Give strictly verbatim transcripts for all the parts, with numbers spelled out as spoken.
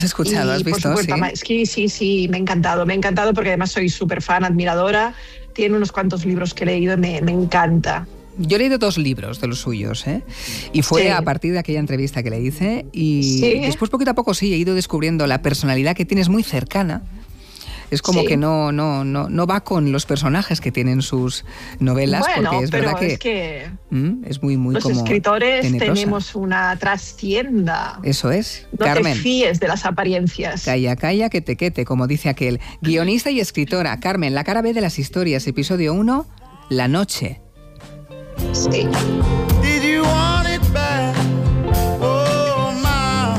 ¿Has escuchado? Y, ¿Has visto? Por supuesto, ¿Sí? sí, sí, sí, me ha encantado, me ha encantado porque además soy súper fan, admiradora. Tiene unos cuantos libros que he leído y me, me encanta. Yo he leído dos libros de los suyos, ¿eh? Y fue Sí. a partir de aquella entrevista que le hice y Sí. después poquito a poco sí he ido descubriendo la personalidad que tienes muy cercana. Es como Sí. que no, no, no, no va con los personajes que tienen sus novelas, Bueno, porque es pero verdad que es que ¿Mm? es muy, muy los como escritores tenebrosa. tenemos una trastienda. Eso es. No Carmen, te fíes de las apariencias. calla, calla, que te quete, como dice aquel. Guionista y escritora, Carmen, la cara B de las historias, episodio uno, La noche. Sí. Did you want it back? Oh, my.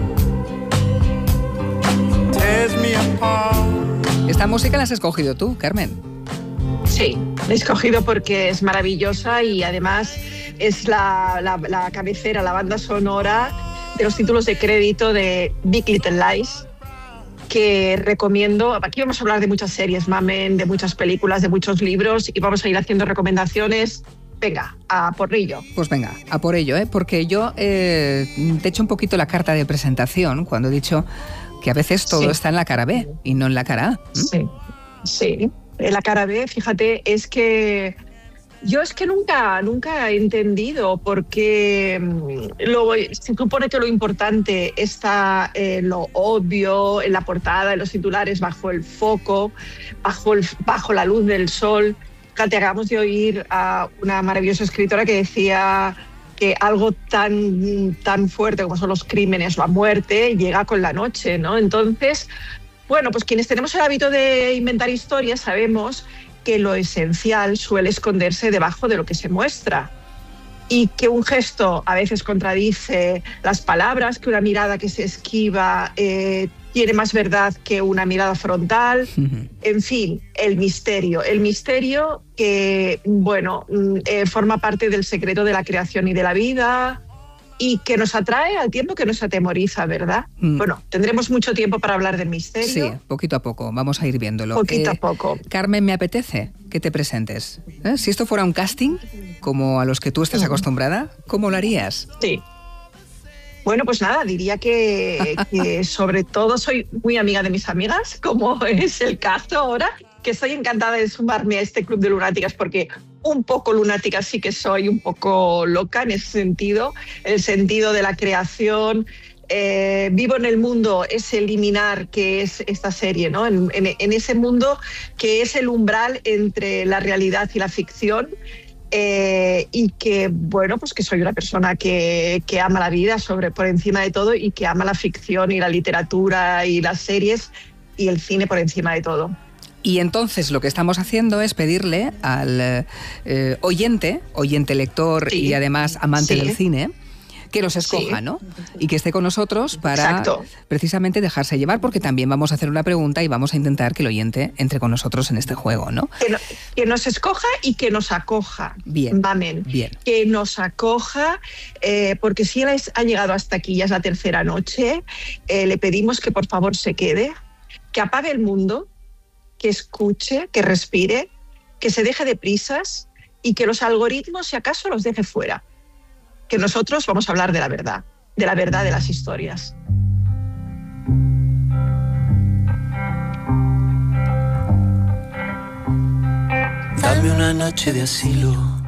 Tears me apart. Esta música la has escogido tú, Carmen. Sí, la he escogido porque es maravillosa y además es la, la, la cabecera, la banda sonora de los títulos de crédito de Big Little Lies, que recomiendo. Aquí vamos a hablar de muchas series, mamen, de muchas películas, de muchos libros y vamos a ir haciendo recomendaciones. Venga, a porrillo. Pues venga, a por ello, ¿eh? Porque yo eh, te he hecho un poquito la carta de presentación cuando he dicho que a veces todo Sí. está en la cara B y no en la cara A. ¿Mm? Sí, sí. En la cara B, fíjate, es que yo es que nunca, nunca he entendido por qué mm, lo, se supone que lo importante está en lo obvio, en la portada, en los titulares, bajo el foco, bajo, el, bajo la luz del sol. Fíjate, acabamos de oír a una maravillosa escritora que decía que algo tan, tan fuerte como son los crímenes, la muerte, llega con la noche, ¿no? Entonces, bueno, pues quienes tenemos el hábito de inventar historias sabemos que lo esencial suele esconderse debajo de lo que se muestra y que un gesto a veces contradice las palabras, que una mirada que se esquiva eh, tiene más verdad que una mirada frontal. En fin, el misterio. El misterio que, bueno, eh, forma parte del secreto de la creación y de la vida y que nos atrae al tiempo que nos atemoriza, ¿verdad? Mm. Bueno, tendremos mucho tiempo para hablar del misterio. Sí, poquito a poco, vamos a ir viéndolo. Poquito Eh, a poco. Carmen, me apetece que te presentes. ¿Eh? Si esto fuera un casting, como a los que tú estás acostumbrada, ¿cómo lo harías? Sí. Bueno, pues nada, diría que, que sobre todo soy muy amiga de mis amigas, como es el caso ahora, que estoy encantada de sumarme a este club de lunáticas porque un poco lunática sí que soy, un poco loca en ese sentido, el sentido de la creación. Eh, vivo en el mundo ese liminar que es esta serie, ¿no? En, en, en ese mundo que es el umbral entre la realidad y la ficción. Eh, y que, bueno, pues que soy una persona que, que ama la vida sobre, por encima de todo y que ama la ficción y la literatura y las series y el cine por encima de todo. Y entonces lo que estamos haciendo es pedirle al eh, oyente, oyente lector Sí. y además amante Sí. del cine, que los escoja, Sí. ¿no? Y que esté con nosotros para Exacto. precisamente dejarse llevar, porque también vamos a hacer una pregunta y vamos a intentar que el oyente entre con nosotros en este juego, ¿no? Que, no, que nos escoja y que nos acoja. Bien, Mamen. bien. Que nos acoja, eh, porque si él es- ha llegado hasta aquí, ya es la tercera noche, eh, le pedimos que por favor se quede, que apague el mundo, que escuche, que respire, que se deje de prisas y que los algoritmos, si acaso, los deje fuera. Que nosotros vamos a hablar de la verdad, de la verdad de las historias. Dame una noche de asilo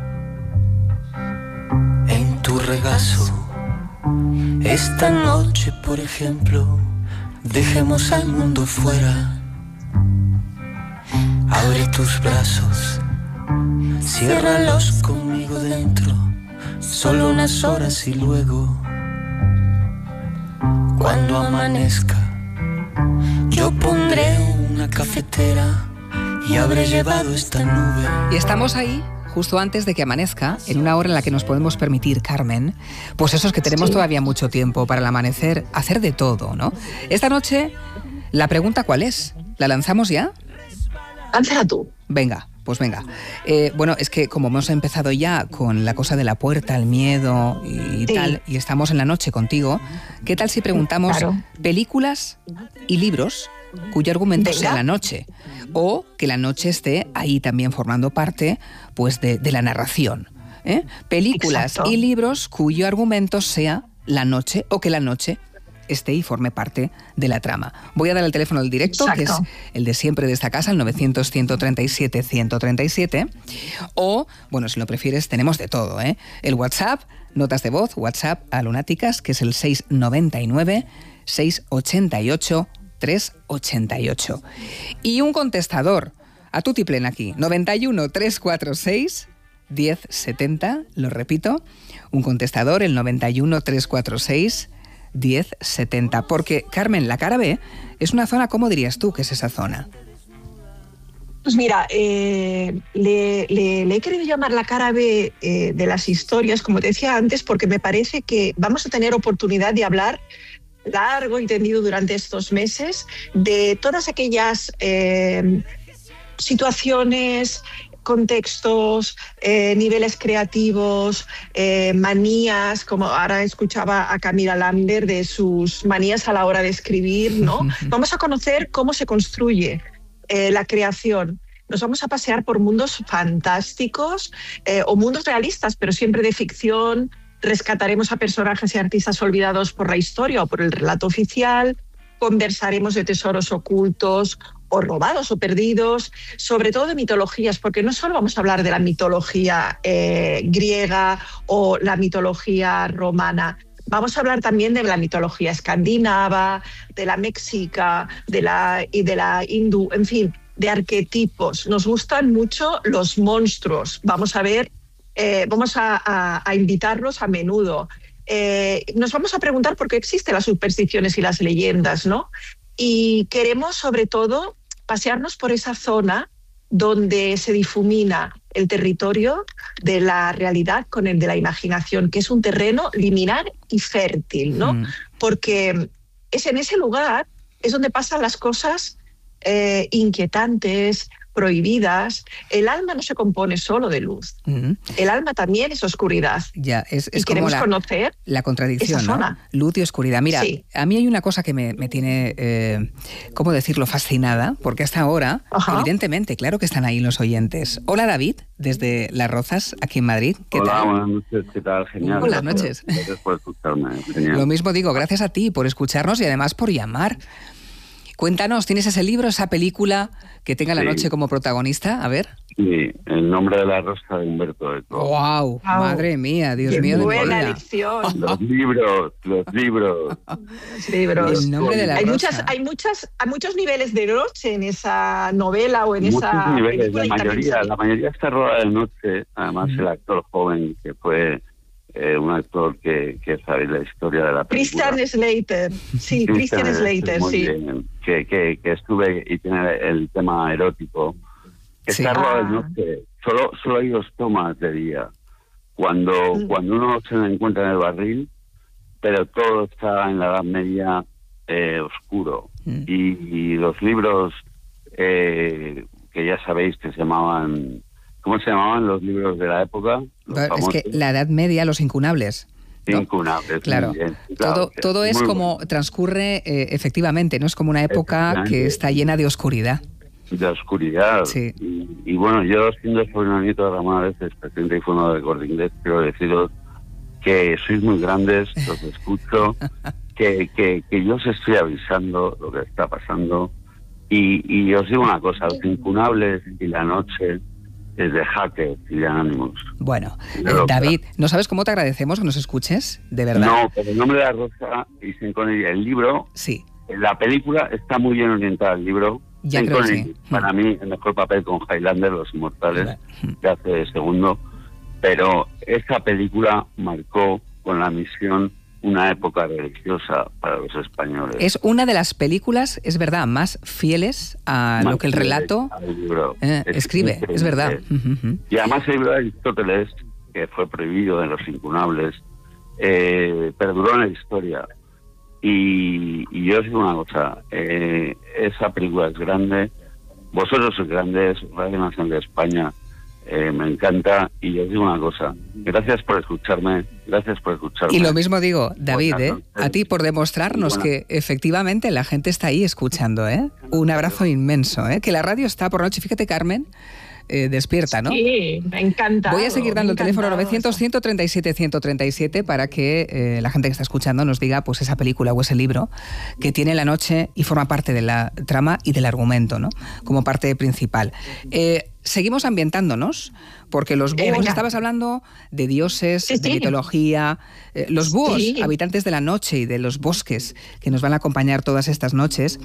en tu regazo. Esta noche, por ejemplo, dejemos al mundo fuera. Abre tus brazos, ciérralos conmigo dentro. Solo unas horas y luego, cuando amanezca, yo pondré una cafetera y habré llevado esta nube. Y estamos ahí justo antes de que amanezca, en una hora en la que nos podemos permitir, Carmen, pues eso es que tenemos Sí. todavía mucho tiempo para el amanecer, hacer de todo, ¿no? Esta noche, la pregunta ¿cuál es? ¿La lanzamos ya? Lánzala tú. Venga, pues venga. Eh, bueno, es que como hemos empezado ya con la cosa de la puerta, el miedo y Sí. tal, y estamos en la noche contigo, ¿qué tal si preguntamos Claro. películas y libros cuyo argumento Venga. sea la noche? O que la noche esté ahí también formando parte, pues, de, de la narración. ¿eh? Películas Exacto. y libros cuyo argumento sea la noche o que la noche esté y forme parte de la trama. Voy a dar el teléfono del directo, Exacto. que es el de siempre de esta casa, el novecientos, ciento treinta y siete, ciento treinta y siete. O, bueno, si lo prefieres, tenemos de todo, ¿eh? El WhatsApp, notas de voz, WhatsApp a Lunáticas, que es el seis noventa y nueve, seiscientos ochenta y ocho, trescientos ochenta y ocho. Y un contestador, a tutiplén aquí, noventa y uno, trescientos cuarenta y seis, diez setenta, lo repito, un contestador, el noventa y uno, trescientos cuarenta y seis, diez setenta. Porque, Carmen, la cara B es una zona, ¿cómo dirías tú que es esa zona? Pues mira, eh, le, le, le he querido llamar la cara B eh, de las historias, como te decía antes, porque me parece que vamos a tener oportunidad de hablar largo y tendido durante estos meses de todas aquellas eh, situaciones, contextos, eh, niveles creativos, eh, manías, como ahora escuchaba a Camila Lambert de sus manías a la hora de escribir, ¿no? Vamos a conocer cómo se construye eh, la creación. Nos vamos a pasear por mundos fantásticos eh, o mundos realistas, pero siempre de ficción. Rescataremos a personajes y artistas olvidados por la historia o por el relato oficial. Conversaremos de tesoros ocultos o robados o perdidos, sobre todo de mitologías, porque no solo vamos a hablar de la mitología eh, griega o la mitología romana, vamos a hablar también de la mitología escandinava, de la mexica, de la, y de la hindú, en fin, de arquetipos. Nos gustan mucho los monstruos. Vamos a ver, eh, vamos a, a, a invitarlos a menudo. Eh, nos vamos a preguntar por qué existen las supersticiones y las leyendas, ¿no? Y queremos, sobre todo, pasearnos por esa zona donde se difumina el territorio de la realidad con el de la imaginación, que es un terreno liminar y fértil, ¿no? Mm. Porque es en ese lugar es donde pasan las cosas eh, inquietantes, prohibidas. El alma no se compone solo de luz. Uh-huh. El alma también es oscuridad. Ya, es, es y queremos como la, conocer la contradicción, esa ¿no? Zona. Luz y oscuridad. Mira, sí. a mí hay una cosa que me, me tiene, eh, ¿cómo decirlo?, fascinada, porque hasta ahora, Ajá. evidentemente, claro que están ahí los oyentes. Hola, David, desde Las Rozas, aquí en Madrid. ¿Qué Hola, tal? buenas noches, ¿qué tal? Genial. Buenas noches. Gracias por escucharme. Genial. Lo mismo digo, gracias a ti por escucharnos y además por llamar. Cuéntanos, ¿tienes ese libro, esa película que tenga la sí. noche como protagonista? A ver. Sí, El nombre de la rosa de Humberto Eco. ¡Wow! wow. Madre mía, Dios Qué mío. Buena de elección. Los libros, los libros. Los libros. El nombre de la hay rosa. Muchas, hay, muchas, hay muchos niveles de noche en esa novela o en Muchos esa niveles, película. la mayoría, la mayoría está rodada de noche. Además, mm. el actor joven que fue... Eh, un actor que, que sabe la historia de la película. Christian Slater, sí, Christian, Christian Slater, muy sí. Bien, que, que, que estuve y tiene el tema erótico. Sí. Está rodado de Ah. noche, solo, solo hay dos tomas de día. Cuando, mm. cuando uno se encuentra en el barril, pero todo está en la Edad Media eh, oscuro. Mm. Y, y los libros eh, que ya sabéis que se llamaban... ¿Cómo se llamaban los libros de la época? Es que la Edad Media, los incunables. ¿no? Incunables, claro. Bien, claro. Todo, todo es como bueno. transcurre eh, efectivamente, no es como una época que está llena de oscuridad. De oscuridad. Sí. Y, y bueno, yo siendo sobrino nieto de Ramón Areces, presidente y fundador de Corte Inglés, quiero deciros que sois muy grandes, os escucho, que, que, que yo os estoy avisando lo que está pasando. Y, y os digo una cosa, los incunables y la noche... es de Hackers y de Anonymous. Bueno, eh, David, ¿no sabes cómo te agradecemos que nos escuches? De verdad. No, pero El nombre de la rosa y Sean Connery, el libro, sí. La película está muy bien orientada al libro. Ya Sean creo Connery, que sí. Para mm. mí, el mejor papel con Highlander, Los Inmortales, mm. que hace de segundo. Pero esa película marcó con la misión una época religiosa para los españoles. Es una de las películas, es verdad, más fieles a más lo que el relato eh, es escribe, increíble. Es verdad. Y además el libro de Aristóteles, que fue prohibido en Los Incunables, eh, perduró en la historia. Y, y yo os digo una cosa, eh, esa película es grande, vosotros sois grandes, Radio Nacional de España, Eh, me encanta y os digo una cosa, gracias por escucharme, gracias por escucharme. Y lo mismo digo, David, ¿eh? a ti por demostrarnos que efectivamente la gente está ahí escuchando, ¿eh? Un abrazo inmenso, ¿eh? Que la radio está por la noche, fíjate, Carmen, eh, despierta, ¿no? Sí, me encanta. Voy a seguir dando el teléfono novecientos, ciento treinta y siete, ciento treinta y siete para que eh, la gente que está escuchando nos diga pues esa película o ese libro que tiene la noche y forma parte de la trama y del argumento, ¿no? Como parte principal. Eh, seguimos ambientándonos, porque los búhos, eh, estabas hablando de dioses, sí, sí. de mitología, eh, los búhos, sí. habitantes de la noche y de los bosques, que nos van a acompañar todas estas noches.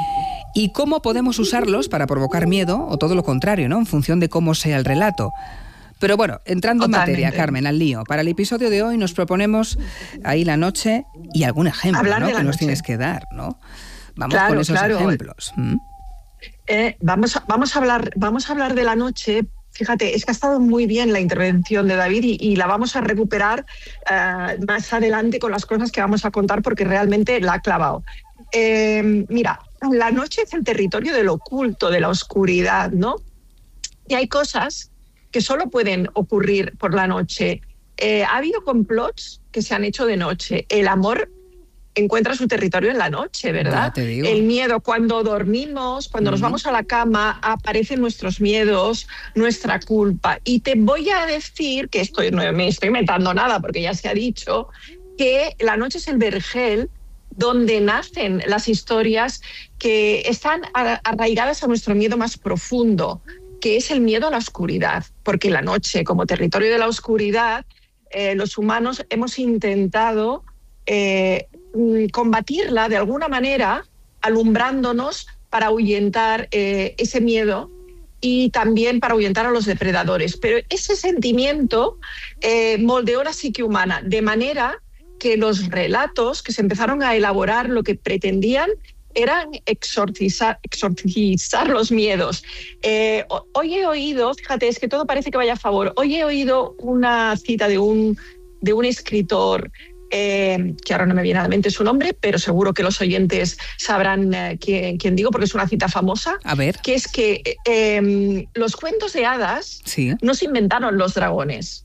¿Y cómo podemos usarlos para provocar miedo o todo lo contrario, ¿no? En función de cómo sea el relato? Pero bueno, entrando Totalmente. en materia, Carmen, al lío. Para el episodio de hoy nos proponemos ahí la noche y algún ejemplo, ¿no? que nos noche. tienes que dar, ¿no? Vamos claro, con esos claro. ejemplos. ¿Mm? Eh, vamos, a, vamos, a hablar, vamos a hablar de la noche. Fíjate, es que ha estado muy bien la intervención de David y, y la vamos a recuperar uh, más adelante con las cosas que vamos a contar porque realmente la ha clavado. Eh, mira, la noche es el territorio del oculto, de la oscuridad, ¿no? Y hay cosas que solo pueden ocurrir por la noche. Eh, ha habido complots que se han hecho de noche. El amor encuentra su territorio en la noche, ¿verdad? El miedo, cuando dormimos, cuando uh-huh. nos vamos a la cama, aparecen nuestros miedos, nuestra culpa. Y te voy a decir, que estoy, no me estoy inventando nada porque ya se ha dicho, que la noche es el vergel donde nacen las historias que están arraigadas a nuestro miedo más profundo, que es el miedo a la oscuridad, porque la noche, como territorio de la oscuridad, eh, los humanos hemos intentado eh, combatirla de alguna manera, alumbrándonos para ahuyentar eh, ese miedo y también para ahuyentar a los depredadores. Pero ese sentimiento eh, moldeó la psique humana, de manera que los relatos que se empezaron a elaborar lo que pretendían eran exorcizar, exorcizar los miedos. Eh, hoy he oído, fíjate, es que todo parece que vaya a favor, hoy he oído una cita de un, de un escritor, eh, que ahora no me viene a la mente su nombre, pero seguro que los oyentes sabrán eh, quién, quién digo, porque es una cita famosa, a ver. que es que eh, los cuentos de hadas sí. no se inventaron los dragones.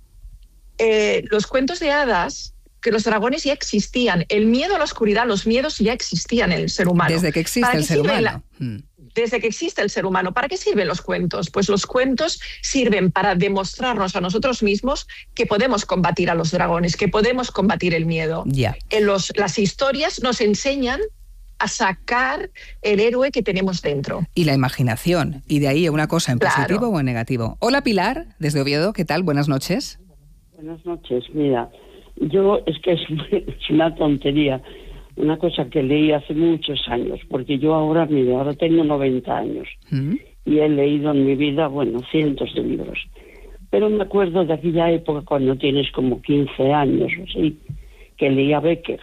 Eh, los cuentos de hadas que los dragones ya existían. El miedo a la oscuridad, los miedos ya existían en el ser humano. Desde que existe el ser humano. La, hmm. Desde que existe el ser humano. ¿Para qué sirven los cuentos? Pues los cuentos sirven para demostrarnos a nosotros mismos que podemos combatir a los dragones, que podemos combatir el miedo. Yeah. En los, las historias nos enseñan a sacar el héroe que tenemos dentro. Y la imaginación. Y de ahí una cosa en claro. positivo o en negativo. Hola Pilar, desde Oviedo. ¿Qué tal? Buenas noches. Buenas noches. Mira, yo, es que es, es una tontería, una cosa que leí hace muchos años, porque yo ahora, mire, ahora tengo noventa años ¿Mm? y he leído en mi vida, bueno, cientos de libros. Pero me acuerdo de aquella época cuando tienes como quince años o así, que leía Becker.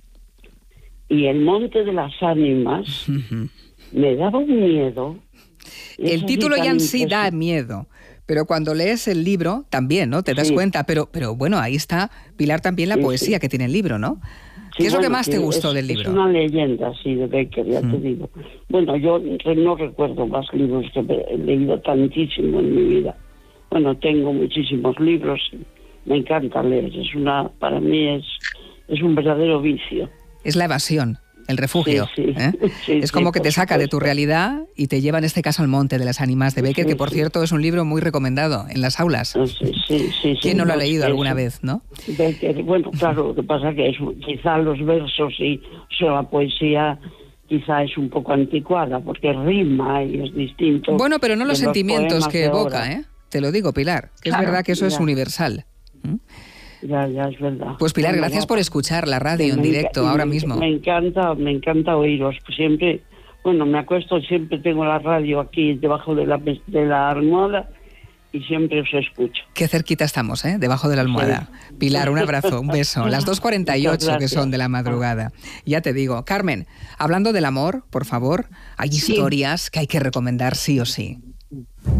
Y El Monte de las Ánimas uh-huh. me daba un miedo. El título ya en sí da miedo. Pero cuando lees el libro, también, ¿no? Te das sí. cuenta. Pero, pero bueno, ahí está, Pilar, también la sí, poesía sí. que tiene el libro, ¿no? Sí, ¿Qué es bueno, lo que más te gustó es, del libro? Es una leyenda, sí, de Becker, ya mm. te digo. Bueno, yo no recuerdo más libros que he leído tantísimo en mi vida. Bueno, tengo muchísimos libros, me encanta leer. Es una, para mí es, es un verdadero vicio. Es la evasión. El refugio. Sí, sí. ¿eh? Sí, es como sí, que te saca supuesto. de tu realidad y te lleva en este caso al Monte de las Ánimas de Becker, sí, que por sí. cierto es un libro muy recomendado en las aulas. Sí, sí, sí, sí, ¿Quién no lo ha no, leído eso. alguna vez, no? Becker, bueno, claro, lo que pasa que es, quizá los versos y o sea, la poesía quizá es un poco anticuada porque rima y es distinto. Bueno, pero no los sentimientos los que evoca, ¿eh? Te lo digo, Pilar, que claro, es verdad que eso ya. es universal. ¿Mm? Ya, ya, es verdad. Pues Pilar, bueno, gracias ya, por escuchar la radio en directo me, ahora me, mismo. Me encanta, me encanta oíros. Siempre, bueno, me acuesto, siempre tengo la radio aquí debajo de la, de la almohada y siempre os escucho. Qué cerquita estamos, ¿eh? Debajo de la almohada. Sí. Pilar, un abrazo, un beso. Las dos cuarenta y ocho que son de la madrugada. Ya te digo. Carmen, hablando del amor, por favor, hay sí. historias que hay que recomendar sí o sí.